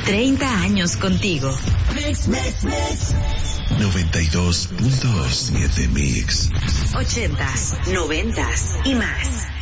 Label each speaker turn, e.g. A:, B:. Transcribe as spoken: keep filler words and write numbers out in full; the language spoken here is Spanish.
A: treinta años contigo.
B: Mix, mix, mix.
C: noventa y dos punto siete Mix.
A: Ochentas, noventas y más.